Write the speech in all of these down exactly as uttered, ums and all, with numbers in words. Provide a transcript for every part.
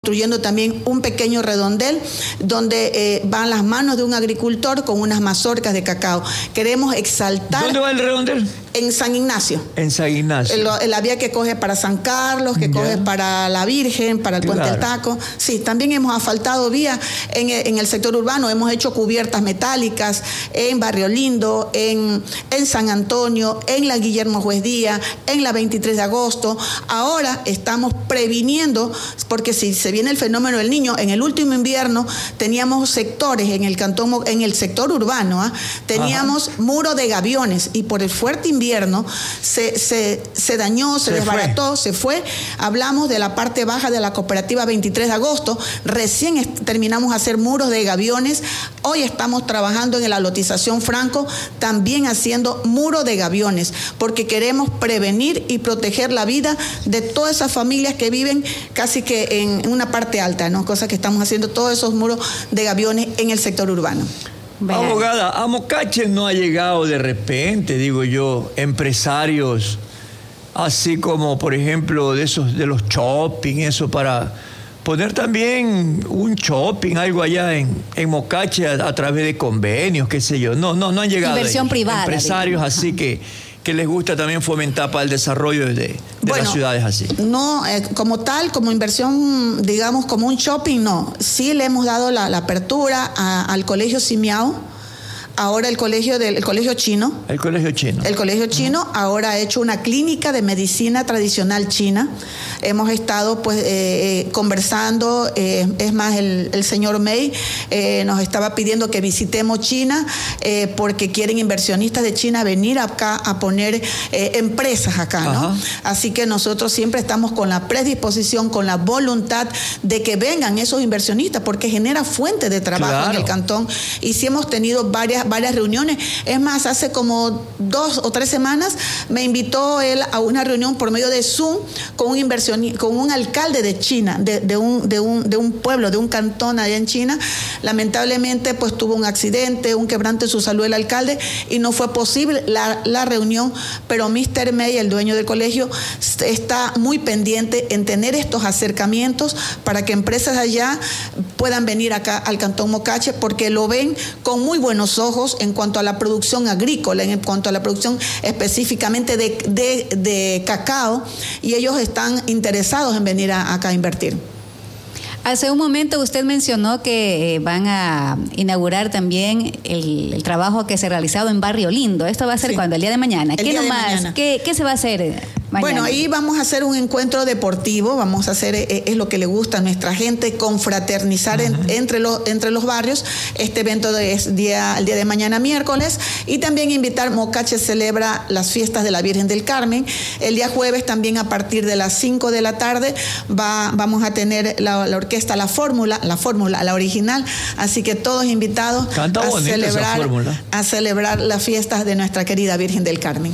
construyendo también un pequeño redondel donde eh, van las manos de un agricultor con unas mazorcas de cacao. Queremos exaltar... ¿Dónde va el redondel? En San Ignacio. En San Ignacio. En la vía que coge para San Carlos, que ya. coge para la Virgen, para el Puente claro. del Taco. Sí, también hemos asfaltado vía en, en el sector urbano, hemos hecho cubiertas metálicas en Barrio Lindo, en, en San Antonio, en la Guillermo Juez Díaz, en la veintitrés de agosto. Ahora estamos previniendo, porque si se viene el fenómeno del Niño, en el último invierno teníamos sectores en el cantón, en el sector urbano, ¿eh? teníamos Ajá. muro de gaviones y por el fuerte invierno se, se, se dañó, se, se desbarató, fue. se fue. Hablamos de la parte baja de la cooperativa veintitrés de agosto, recién terminamos de hacer muros de gaviones, hoy estamos trabajando en la lotización Franco, también haciendo muro de gaviones, porque queremos prevenir y proteger la vida de todas esas familias que viven casi que en una parte alta, ¿no? Cosa que estamos haciendo todos esos muros de gaviones en el sector urbano. Vean. Abogada, a Mocache no ha llegado de repente, digo yo, empresarios así como, por ejemplo, de esos de los shopping, eso para poner también un shopping, algo allá en, en Mocache a, a través de convenios, qué sé yo. No, no, no han llegado. Inversión privada. Empresarios digamos. así que que les gusta también fomentar para el desarrollo de, de bueno, las ciudades así. No, eh, como tal, como inversión, digamos, como un shopping, no. Sí le hemos dado la, la apertura a, al Colegio Simiao, ahora el colegio del el colegio chino. El colegio chino. El colegio chino uh-huh. ahora ha hecho una clínica de medicina tradicional china. Hemos estado pues eh, conversando, eh, es más, el, el señor May eh, nos estaba pidiendo que visitemos China eh, porque quieren inversionistas de China venir acá a poner eh, empresas acá, ¿no? Uh-huh. Así que nosotros siempre estamos con la predisposición, con la voluntad de que vengan esos inversionistas porque genera fuente de trabajo claro. en el cantón y sí hemos tenido varias varias reuniones. Es más, hace como dos o tres semanas me invitó él a una reunión por medio de Zoom con un inversionista, con un alcalde de China, de, de, un, de, un, de un pueblo, de un cantón allá en China. Lamentablemente, pues tuvo un accidente, un quebrante en su salud el alcalde y no fue posible la, la reunión, pero mister May, el dueño del colegio, está muy pendiente en tener estos acercamientos para que empresas allá puedan venir acá al cantón Mocache porque lo ven con muy buenos ojos en cuanto a la producción agrícola, en cuanto a la producción específicamente de, de, de cacao, y ellos están interesados en venir a, acá a invertir. Hace un momento usted mencionó que van a inaugurar también el, el trabajo que se ha realizado en Barrio Lindo. ¿Esto va a ser sí. cuándo? ¿El día de mañana? El ¿Qué día nomás? de mañana. ¿Qué, ¿Qué se va a hacer mañana? Bueno, ahí vamos a hacer un encuentro deportivo, vamos a hacer, eh, es lo que le gusta a nuestra gente, confraternizar uh-huh. en, entre, los, entre los barrios. Este evento es día, el día de mañana miércoles y también invitar, Mocache celebra las fiestas de la Virgen del Carmen. El día jueves también a partir de las cinco de la tarde va, vamos a tener la, la orquesta La Fórmula, la Fórmula, la original, así que todos invitados a celebrar, a celebrar las fiestas de nuestra querida Virgen del Carmen.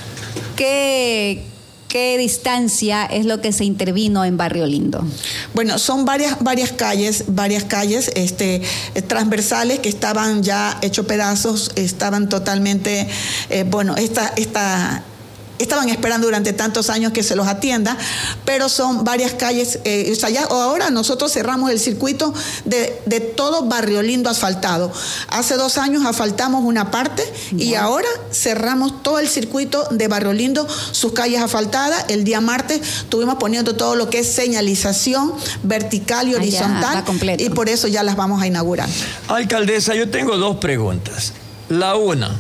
¿Qué, qué distancia es lo que se intervino en Barrio Lindo? Bueno, son varias, varias calles, varias calles este, transversales que estaban ya hechos pedazos, estaban totalmente, eh, bueno, esta, esta estaban esperando durante tantos años que se los atienda, pero son varias calles, eh, o sea, ya ahora nosotros cerramos el circuito de, de todo Barrio Lindo asfaltado. Hace dos años asfaltamos una parte bueno. y ahora cerramos todo el circuito de Barrio Lindo, sus calles asfaltadas. El día martes estuvimos poniendo todo lo que es señalización vertical y horizontal ah, y por eso ya las vamos a inaugurar. Alcaldesa, yo tengo dos preguntas. La una,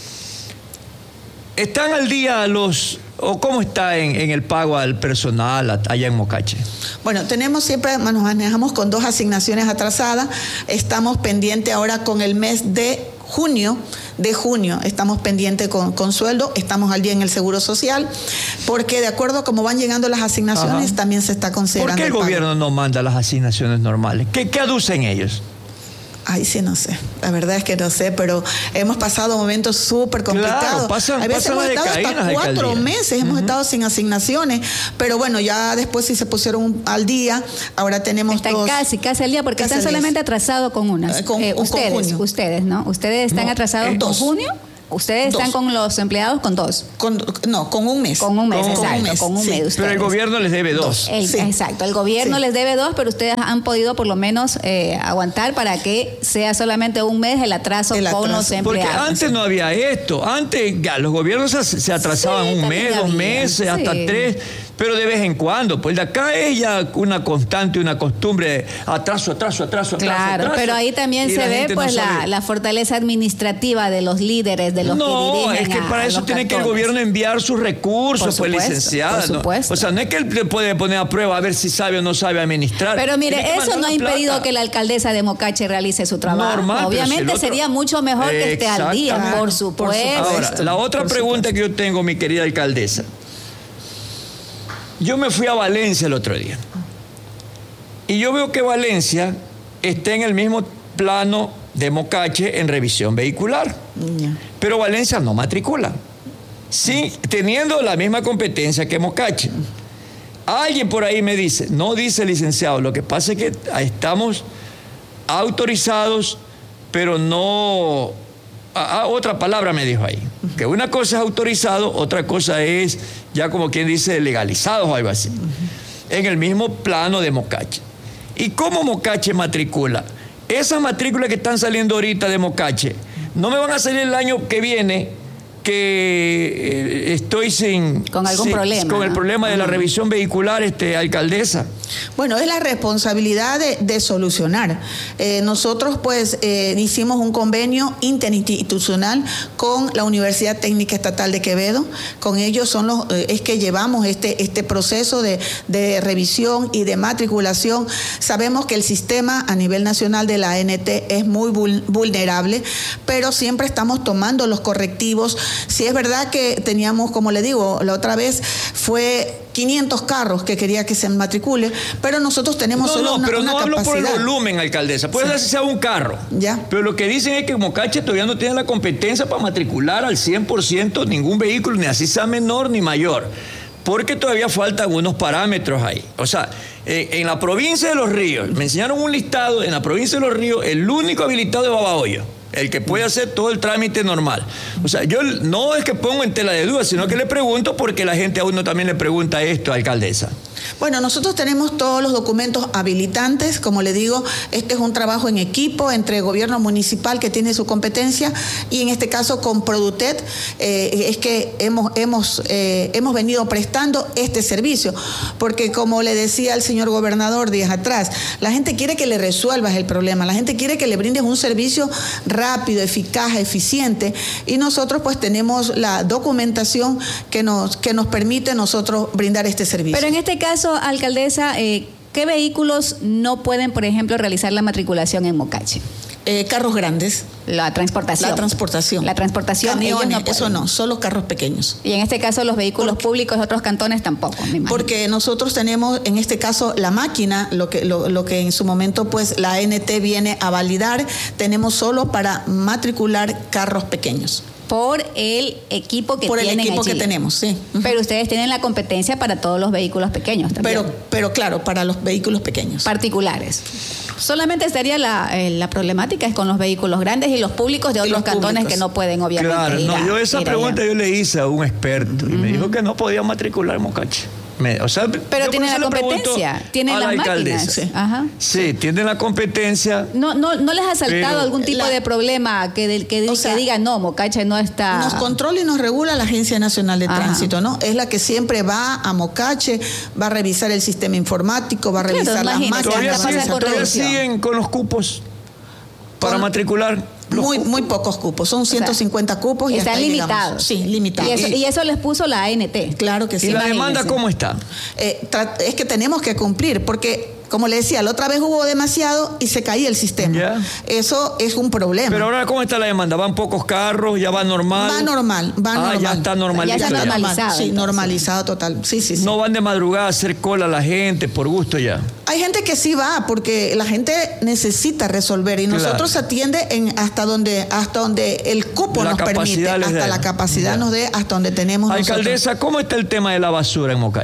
¿están al día los, o cómo está en, en el pago al personal allá en Mocache? Bueno, tenemos siempre, nos manejamos con dos asignaciones atrasadas. Estamos pendientes ahora con el mes de junio, de junio, estamos pendientes con, con sueldo, estamos al día en el Seguro Social, porque de acuerdo a cómo van llegando las asignaciones, Ajá. también se está considerando. ¿Por qué el, el gobierno no manda las asignaciones normales? ¿Qué, qué aducen ellos? Ay, sí, no sé. La verdad es que no sé, pero hemos pasado momentos súper complicados. Claro, pasan, a veces pasan hemos estado hasta cuatro meses, hemos uh-huh. estado sin asignaciones, pero bueno, ya después sí se pusieron al día. Ahora tenemos están dos, casi, casi al día, porque están solamente atrasados con unas. Eh, con, eh, con ustedes, junio. ustedes, ¿no? Ustedes están no, atrasados eh, con dos. junio. Ustedes Dos. están con los empleados con dos. Con, no, con un mes. Con un mes, Con exacto. un mes, Con un sí. mes. Pero el ustedes. gobierno les debe dos. El- Sí. Exacto, el gobierno Sí. les debe dos, pero ustedes han podido por lo menos eh, aguantar para que sea solamente un mes el atraso, El con atraso. los Porque empleados. antes no había esto. Antes ya, los gobiernos se, se atrasaban Sí, un también mes, dos había, meses, hasta sí. tres, pero de vez en cuando. Pues de acá es ya una constante, una costumbre de atraso, atraso, atraso, atraso. Claro, atraso, pero ahí también y se la ve gente no pues la, sabe. la fortaleza administrativa de los líderes, de los No, que dirigen es que a- para a eso los tiene que el cantones. gobierno enviar sus recursos, Por pues supuesto, licenciada. por ¿no? supuesto. O sea, no es que él le puede poner a prueba a ver si sabe o no sabe administrar. Pero mire, Tiene que eso mandar no ha la impedido plata. que la alcaldesa de Mocache realice su trabajo. Normal, pero si Obviamente el otro- sería mucho mejor que esté al día, Exactamente. por supuesto. Ahora, la otra por pregunta que yo tengo, mi querida alcaldesa. Yo me fui a Valencia el otro día. Y yo veo que Valencia está en el mismo plano de Mocache en revisión vehicular. Ya. Pero Valencia no matricula. Sí, teniendo la misma competencia que Mocache. Alguien por ahí me dice, no dice licenciado, lo que pasa es que estamos autorizados, pero no... Ah, ah, otra palabra me dijo ahí, que una cosa es autorizado, otra cosa es ya como quien dice legalizados o algo así, en el mismo plano de Mocache. ¿Y cómo Mocache matricula? Esas matrículas que están saliendo ahorita de Mocache, no me van a salir el año que viene que eh, estoy sin... Con algún sin- problema, Con el ¿no? problema de la revisión vehicular, este, alcaldesa. Bueno, es la responsabilidad de, de solucionar. Eh, nosotros pues eh, hicimos un convenio interinstitucional con la Universidad Técnica Estatal de Quevedo. Con ellos son los, eh, es que llevamos este, este proceso de, de revisión y de matriculación. Sabemos que el sistema a nivel nacional de la A N T es muy vul- vulnerable, pero siempre estamos tomando los correctivos. Si es verdad que teníamos, como le digo, la otra vez fue quinientos carros que quería que se matricule, pero nosotros tenemos No, solo no, una, pero una no hablo por el capacidad. volumen, alcaldesa. Puede ser si sea un carro. Ya. Pero lo que dicen es que Mocache todavía no tiene la competencia para matricular al cien por ciento ningún vehículo, ni así sea menor ni mayor. Porque todavía faltan unos parámetros ahí. O sea, eh, en la provincia de Los Ríos, me enseñaron un listado, en la provincia de Los Ríos, el único habilitado es Babahoyo, el que puede hacer todo el trámite normal. O sea, yo no es que pongo en tela de duda, sino que le pregunto porque la gente a uno también le pregunta esto, alcaldesa. Bueno, nosotros tenemos todos los documentos habilitantes, como le digo, este es un trabajo en equipo entre gobierno municipal que tiene su competencia y en este caso con Produtet eh, es que hemos, hemos, eh, hemos venido prestando este servicio, porque como le decía el señor gobernador días atrás, la gente quiere que le resuelvas el problema, la gente quiere que le brindes un servicio rápido, eficaz, eficiente y nosotros pues tenemos la documentación que nos, que nos permite nosotros brindar este servicio. Pero en este caso, alcaldesa, eh, ¿qué vehículos no pueden, por ejemplo, realizar la matriculación en Mocache? Eh, carros grandes. La transportación. La transportación. La transportación, ellos Camiones, no pueden. eso no, solo carros pequeños. Y en este caso los vehículos Porque- públicos de otros cantones tampoco, me imagino. Porque nosotros tenemos, en este caso, la máquina, lo que, lo, lo que en su momento pues la A N T viene a validar, tenemos solo para matricular carros pequeños. Por el equipo que Por el tienen equipo allí. que tenemos, sí. Pero ustedes tienen la competencia para todos los vehículos pequeños también. Pero, pero claro, para los vehículos pequeños. Particulares. Solamente estaría la, eh, la problemática es con los vehículos grandes y los públicos de Y otros los cantones públicos. que no pueden obviamente Claro, ir no, a- yo esa ir pregunta allá. yo le hice a un experto y me dijo que no podía matricular en Mocache. Me- o sea, yo Pero por tiene eso la le pregunto competencia, tiene a las la máquinas. alcaldesa. Sí. Ajá. Sí, tiene la competencia. No, no, no les ha saltado Pero algún tipo la- de problema que, del, que, di- O que sea, diga no, Mocache no está. Nos controla y nos regula la Agencia Nacional de Ajá. Tránsito, ¿no? Es la que siempre va a Mocache, va a revisar el sistema informático, va a Claro, revisar las imagínate, máquinas, Todavía, va a pasa siguen, revisar con todo. todavía reducción. siguen con los cupos para Con- matricular. Los Muy, cupos. muy pocos cupos, son ciento cincuenta cupos y hasta Están ahí llegamos. limitados. Sí, limitados. Y eso, y eso les puso la A N T. Claro que sí. ¿Y la imagínense. demanda cómo está? Eh, tra- es que tenemos que cumplir, porque, como le decía, la otra vez hubo demasiado y se caía el sistema. Ya. Eso es un problema. Pero ahora, ¿cómo está la demanda? ¿Van pocos carros? ¿Ya va normal? va normal, va Ah, normal. ya está normalizado. Ya está ya. normalizado, Sí, entonces. normalizado total. Sí, sí, sí. No van de madrugada a hacer cola a la gente por gusto ya. Hay gente que sí va porque la gente necesita resolver y Claro. nosotros se atiende en hasta donde hasta donde el cupo La nos permite, capacidad les hasta da. la capacidad Ya. nos dé, hasta donde tenemos nosotros. Alcaldesa, ¿cómo está el tema de la basura en Mocache?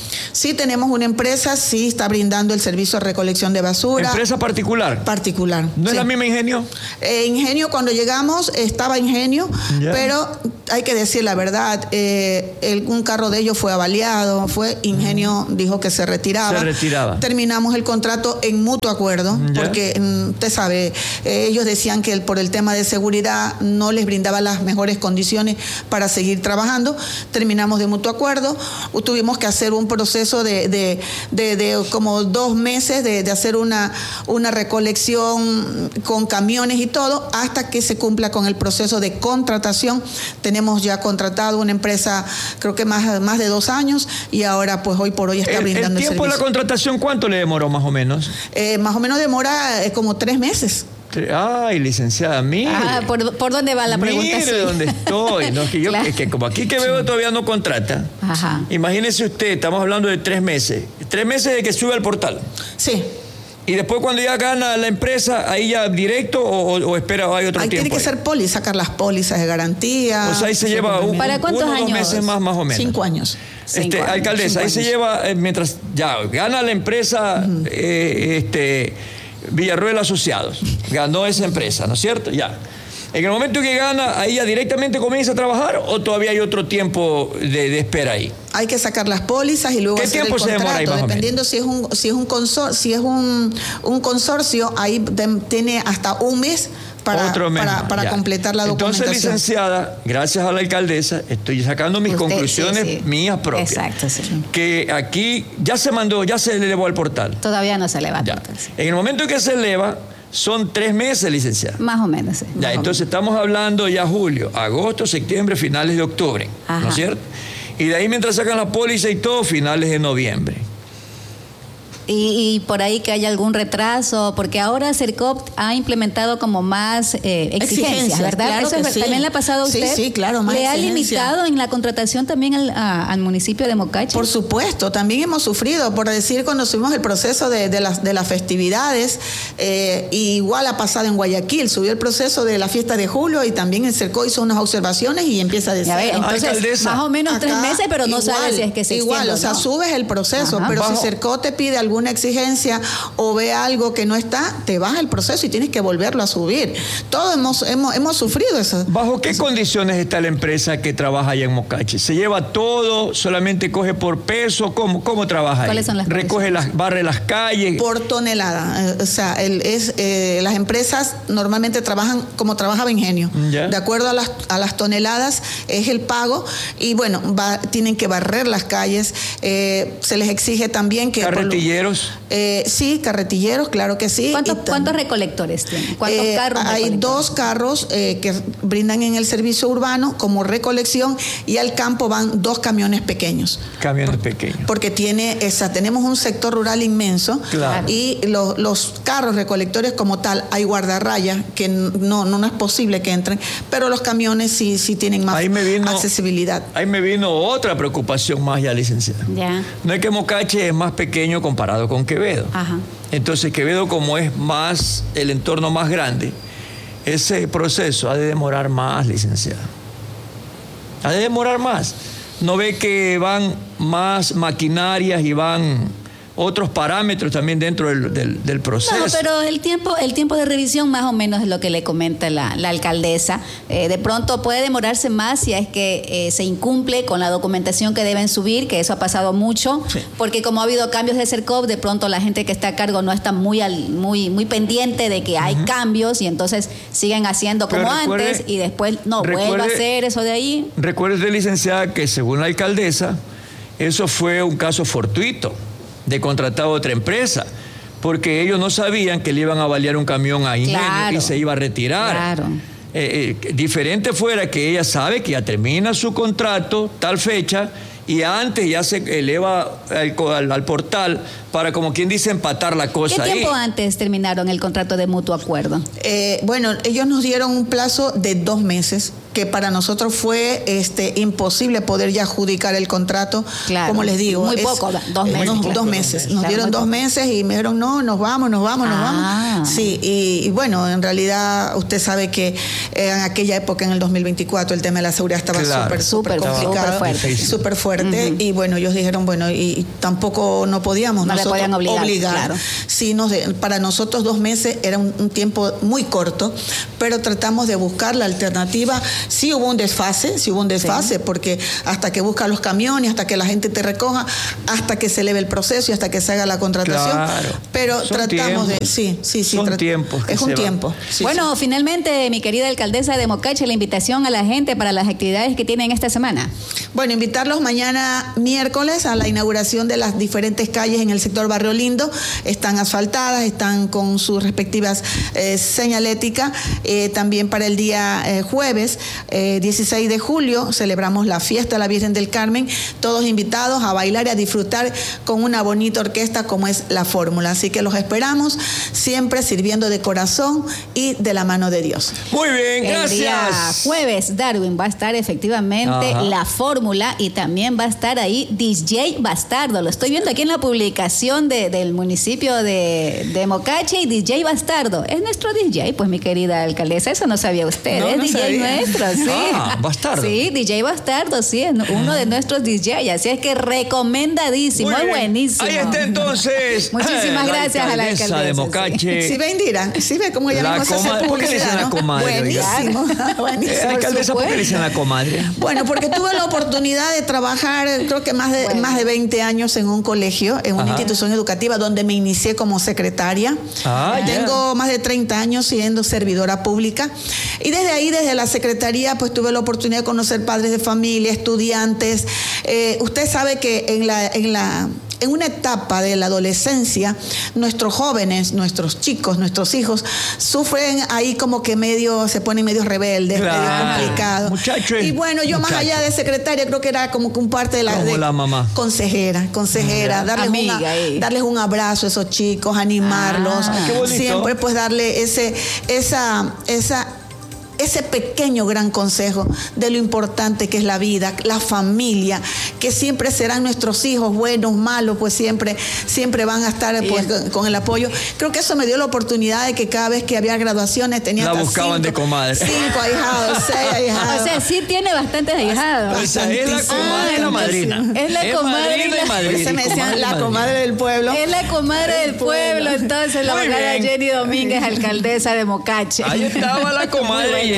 Sí, tenemos una empresa, sí está brindando el servicio de recolección de basura. ¿Empresa particular? Particular. ¿No sí. es la misma Ingenio? Eh, Ingenio, cuando llegamos, estaba Ingenio, yeah. pero hay que decir la verdad, eh, el, un carro de ellos fue avaliado, fue Ingenio, mm. dijo que se retiraba. Se retiraba. Terminamos el contrato en mutuo acuerdo, yeah. porque usted sabe, eh, ellos decían que el, por el tema de seguridad no les brindaba las mejores condiciones para seguir trabajando. Terminamos de mutuo acuerdo, tuvimos que hacer un proceso de, de, de, de como dos meses de, de hacer una, una recolección con camiones y todo, hasta que se cumpla con el proceso de contratación. Tenemos ya contratado una empresa, creo que más, más de dos años, y ahora pues hoy por hoy está el, brindando el, el tiempo servicio. de la contratación, ¿cuánto le demoró más o menos? Eh, más o menos demora eh, como tres meses. Ay, licenciada, mire. Ah, ¿por, ¿por dónde va la pregunta? Mire sí. dónde estoy. No, que yo, claro. Es que como aquí que veo todavía no contrata. Ajá. Imagínese usted, estamos hablando de tres meses. Tres meses de que sube al portal. Sí. Y después cuando ya gana la empresa, ahí ya directo o, o espera o hay otro ahí tiempo. Tiene que ahí? ser poli, sacar las pólizas de garantía. O sea, ahí se lleva un, ¿Para cuántos uno, años? dos meses más, más o menos. Cinco años. Este, Cinco años. Alcaldesa, Cinco ahí años. se lleva, eh, mientras ya gana la empresa, uh-huh. eh, este... Villarroel Asociados, ganó esa empresa, ¿no es cierto? Ya. En el momento que gana, ahí ya directamente comienza a trabajar o todavía hay otro tiempo de, de espera ahí. Hay que sacar las pólizas y luego ¿Qué hacer tiempo el se contrato, demora ahí más dependiendo o menos? si es un si es un consor, si es un, un consorcio, ahí de, tiene hasta un mes para, Otro mes para, para completar la documentación. Entonces, licenciada, gracias a la alcaldesa, estoy sacando mis Usted, conclusiones sí, sí. mías propias. Exacto, sí. Que aquí ya se mandó, ya se elevó al portal. Todavía no se eleva. Ya. En el momento que se eleva, son tres meses, licenciada. Más o menos, sí. Ya, entonces estamos hablando ya julio, agosto, septiembre, finales de octubre, Ajá. ¿no es cierto? Y de ahí mientras sacan la póliza y todo, finales de noviembre. Y, y por ahí que haya algún retraso, porque ahora CERCOP ha implementado como más eh, exigencias, Exigencias, ¿verdad? claro Eso que es, sí. también le ha pasado a usted. Sí, sí, claro, más ¿Le ha exigencia. limitado en la contratación también al, a, al municipio de Mocache? Por supuesto, también hemos sufrido, por decir, cuando subimos el proceso de, de, las, de las festividades, eh, igual ha pasado en Guayaquil, subió el proceso de la fiesta de julio y también el CERCO hizo unas observaciones y empieza a decir. Ya ve, entonces, Alcaldesa, más o menos tres acá, meses, pero no igual, sabe si es que se Igual, extiende, o sea, ¿no? subes el proceso, Ajá. pero Bajo. si CERCO te pide alguna exigencia o ve algo que no está, te baja el proceso y tienes que volverlo a subir. Todos hemos, hemos, hemos sufrido eso. ¿Bajo qué eso. condiciones está la empresa que trabaja allá en Mocache? ¿Se lleva todo? ¿Solamente coge por peso? ¿Cómo, cómo trabaja ahí? ¿Cuáles son las ¿Recoge las, barre las calles? Por tonelada. Eh, o sea, el, es, eh, las empresas normalmente trabajan como trabajaba Ingenio. Ya. De acuerdo a las, a las toneladas es el pago y bueno, va, tienen que barrer las calles. Eh, se les exige también que... ¿Carretilleros? Por, eh, sí, carretilleros, claro que sí. ¿Cuántos, Y tam- ¿Cuántos recolectores tienen? ¿Cuántos Eh, carros hay recolectores? dos carros eh, que brindan en el servicio urbano como recolección y al campo van dos camiones pequeños. Camiones pequeños. Porque tiene esa, tenemos un sector rural inmenso Claro. y lo, los carros recolectores como tal, hay guardarrayas que no, no, no es posible que entren, pero los camiones sí, sí tienen más Ahí me vino- accesibilidad. Ahí me vino otra preocupación más ya, licenciada. Ya. No es que Mocache es más pequeño comparado con Quevedo. Ajá. Entonces Quevedo, como es más el entorno más grande, ese proceso ha de demorar más, licenciada. Ha de demorar más. ¿No ve que van más maquinarias y van otros parámetros también dentro del, del, del proceso? No, pero el tiempo, el tiempo de revisión más o menos es lo que le comenta la, la alcaldesa. Eh, de pronto puede demorarse más si es que eh, se incumple con la documentación que deben subir, que eso ha pasado mucho, Sí. porque como ha habido cambios de CERCOP, de pronto la gente que está a cargo no está muy al, muy, muy pendiente de que hay uh-huh. cambios y entonces siguen haciendo como Pero recuerde- antes y después no vuelve a recuerde- hacer eso de ahí. Recuerde, licenciada, que según la alcaldesa, eso fue un caso fortuito de contratado a otra empresa, porque ellos no sabían que le iban a avaliar un camión a Ingenio Claro. y se iba a retirar. Claro. Eh, eh, diferente fuera que ella sabe que ya termina su contrato, tal fecha, y antes ya se eleva al, al, al portal para, como quien dice, empatar la cosa ¿Qué ahí. tiempo antes terminaron el contrato de mutuo acuerdo? Eh, bueno, ellos nos dieron un plazo de dos meses que para nosotros fue este, imposible poder ya adjudicar el contrato, claro, como les digo. muy es, poco, dos meses. Dos, claro. dos meses. Nos claro, dieron dos poco. meses y me dijeron, no, nos vamos, nos vamos, nos ah. vamos. Sí, y, y bueno, en realidad usted sabe que eh, en aquella época, en el dos mil veinticuatro, el tema de la seguridad estaba súper, súper complicado, súper fuerte. Súper fuerte. Uh-huh. Y bueno, ellos dijeron, bueno, y, y tampoco no podíamos no nosotros le podían obligar. obligar. Claro. Sí, nos de, para nosotros dos meses era un, un tiempo muy corto, pero tratamos de buscar la alternativa. Sí hubo un desfase, sí hubo un desfase, sí. porque hasta que buscan los camiones, hasta que la gente te recoja, hasta que se eleve el proceso y hasta que se haga la contratación. Claro. Pero Son tratamos tiempos. de... Sí, sí, sí. Son tra- tiempos. Es un tiempo. Sí, bueno, sí. finalmente, mi querida alcaldesa de Mocache, la invitación a la gente para las actividades que tienen esta semana. Bueno, invitarlos mañana miércoles a la inauguración de las diferentes calles en el sector Barrio Lindo. Están asfaltadas, están con sus respectivas eh, señaléticas. Eh, también para el día eh, jueves, eh, dieciséis de julio, celebramos la fiesta de la Virgen del Carmen. Todos invitados a bailar y a disfrutar con una bonita orquesta como es La Fórmula. Así que los esperamos, siempre sirviendo de corazón y de la mano de Dios. Muy bien, gracias. El día jueves, Darwin, va a estar efectivamente Ajá. La Fórmula y también va a estar ahí D J Bastardo. Lo estoy viendo aquí en la publicación de, del municipio de, de Mocache y D J Bastardo. Es nuestro D J, pues mi querida alcaldesa, eso no sabía usted, no, es no D J sabía. nuestro, sí. Ah, Bastardo. Sí, D J Bastardo, sí, es uno de nuestros D J, así es que recomendadísimo, es buenísimo. Ahí está entonces. Muchísimas la gracias a la alcaldesa de Mocache. Si ve, Indira, si ve cómo ella La misma se hace comadre. ¿Por qué le dicen publicidad, la ¿no? comadre? Buenísimo, Eh, buenísimo. alcaldesa, ¿por qué le dicen la comadre? Bueno, porque tuve la oportunidad de trabajar, creo que más de, bueno. más de veinte años en un colegio, en una Ajá. institución educativa donde me inicié como secretaria. Ah, Tengo ya. más de treinta años siendo servidora pública. Y desde ahí, desde la secretaría, pues tuve la oportunidad de conocer padres de familia, estudiantes. Eh, usted sabe que en la... En la En una etapa de la adolescencia, nuestros jóvenes, nuestros chicos, nuestros hijos, sufren ahí como que medio, se ponen medio rebeldes, Claro. medio complicados. Muchacho es Y bueno, yo muchacho. más allá de secretaria, creo que era como que un parte de la, Como de la mamá. consejera, consejera, darles, Amiga, una- ahí. darles un abrazo a esos chicos, animarlos, Ah, qué bonito. siempre pues darle ese, esa, esa ese pequeño gran consejo de lo importante que es la vida, la familia, que siempre serán nuestros hijos, buenos, malos, pues siempre, siempre van a estar pues, con, con el apoyo. Creo que eso me dio la oportunidad de que cada vez que había graduaciones tenía La hasta buscaban cinco, de comadre. Cinco ahijados, seis ahijados. O sea, sí tiene bastantes ahijados. Esa es la comadre y la madrina. Es la comadre y la- y madrina. Por eso me decían Comadre y la madrina. comadre del pueblo. Es la comadre del pueblo, entonces la Muy abogada bien. Jenny Domínguez, alcaldesa de Mocache. Ahí estaba la comadre